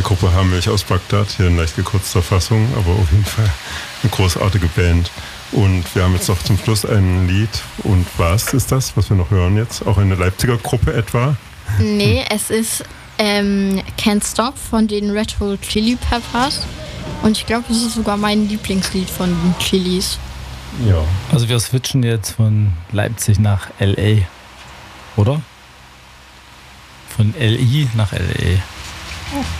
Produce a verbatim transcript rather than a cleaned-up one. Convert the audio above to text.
Gruppe Haarmilch aus Bagdad, hier in leicht gekürzter Fassung, aber auf jeden Fall eine großartige Band. Und wir haben jetzt noch zum Schluss ein Lied. Und was ist das, was wir noch hören jetzt? Auch eine Leipziger Gruppe etwa? Nee, es ist ähm, Can't Stop von den Red Hot Chili Peppers. Und ich glaube, das ist sogar mein Lieblingslied von den Chilis. Ja. Also wir switchen jetzt von Leipzig nach L A, oder? Von L I nach L A.